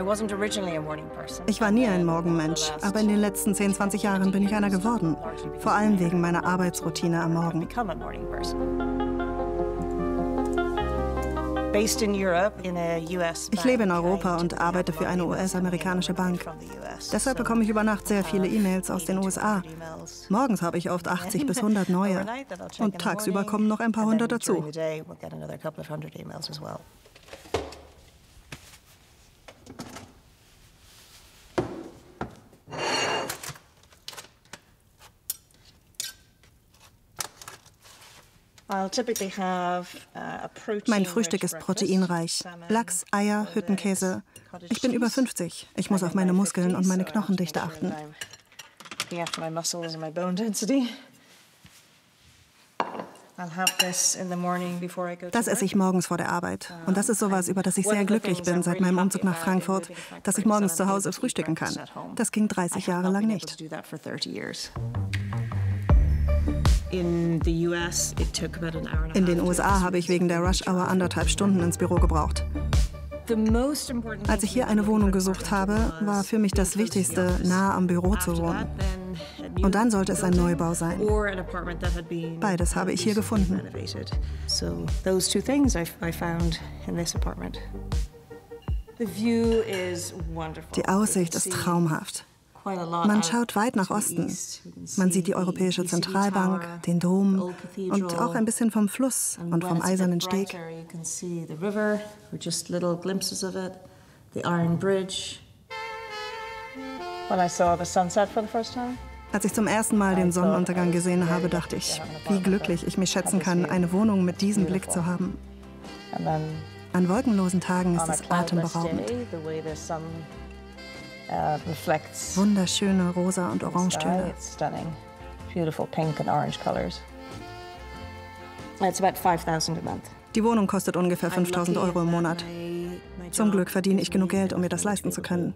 Ich war nie ein Morgenmensch, aber in den letzten 10, 20 Jahren bin ich einer geworden. Vor allem wegen meiner Arbeitsroutine am Morgen. Ich lebe in Europa und arbeite für eine US-amerikanische Bank. Deshalb bekomme ich über Nacht sehr viele E-Mails aus den USA. Morgens habe ich oft 80 bis 100 neue. Und tagsüber kommen noch ein paar hundert dazu. Mein Frühstück ist proteinreich. Lachs, Eier, Hüttenkäse. Ich bin über 50. Ich muss auf meine Muskeln und meine Knochendichte achten. Das esse ich morgens vor der Arbeit. Und das ist sowas, über das ich sehr glücklich bin seit meinem Umzug nach Frankfurt, dass ich morgens zu Hause frühstücken kann. Das ging 30 Jahre lang nicht. In den USA habe ich wegen der Rush Hour 1,5 Stunden ins Büro gebraucht. Als ich hier eine Wohnung gesucht habe, war für mich das Wichtigste, nah am Büro zu wohnen. Und dann sollte es ein Neubau sein. Beides habe ich hier gefunden. Die Aussicht ist traumhaft. Man schaut weit nach Osten. Man sieht die Europäische Zentralbank, den Dom und auch ein bisschen vom Fluss und vom Eisernen Steg. Als ich zum ersten Mal den Sonnenuntergang gesehen habe, dachte ich, wie glücklich ich mich schätzen kann, eine Wohnung mit diesem Blick zu haben. An wolkenlosen Tagen ist es atemberaubend. Wunderschöne rosa- und orangetöne. Die Wohnung kostet ungefähr 5.000 € im Monat. Zum Glück verdiene ich genug Geld, um mir das leisten zu können.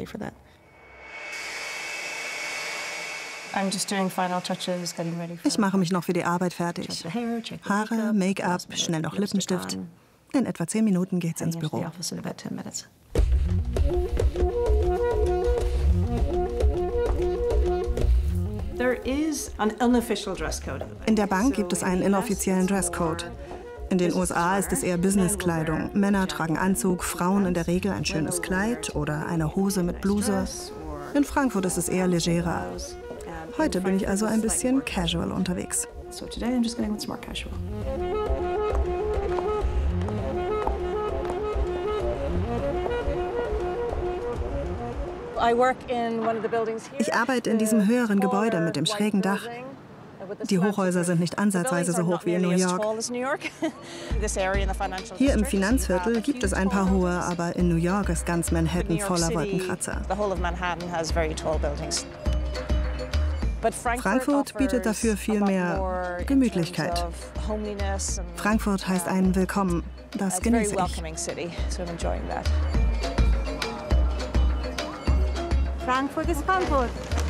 Ich mache mich noch für die Arbeit fertig. Haare, Make-up, schnell noch Lippenstift. In etwa 10 Minuten geht's ins Büro. In der Bank gibt es einen inoffiziellen Dresscode. In den USA ist es eher Businesskleidung. Männer tragen Anzug, Frauen in der Regel ein schönes Kleid oder eine Hose mit Bluse. In Frankfurt ist es eher legerer. Heute bin ich also ein bisschen casual unterwegs. Ich arbeite in diesem höheren Gebäude mit dem schrägen Dach. Die Hochhäuser sind nicht ansatzweise so hoch wie in New York. Hier im Finanzviertel gibt es ein paar hohe, aber in New York ist ganz Manhattan voller Wolkenkratzer. Frankfurt bietet dafür viel mehr Gemütlichkeit. Frankfurt heißt einen Willkommen. Das genieße ich. Frankfurt ist Frankfurt.